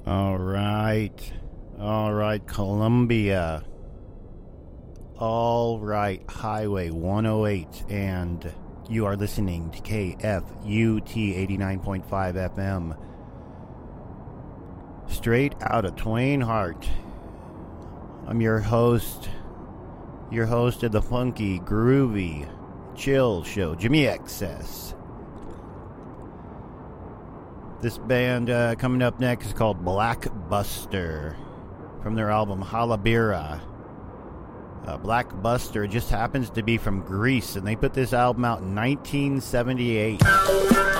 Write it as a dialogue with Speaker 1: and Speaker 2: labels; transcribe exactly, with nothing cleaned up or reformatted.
Speaker 1: All right. All right, Columbia. All right, Highway one oh eight, and you are listening to K F U T eighty-nine point five F M. Straight out of Twain Harte. I'm your host, your host of the funky, groovy, chill show, Jimmy X S. This band uh, coming up next is called Black Buster from their album Halabira. Uh, Black Buster just happens to be from Greece, and they put this album out in nineteen seventy-eight.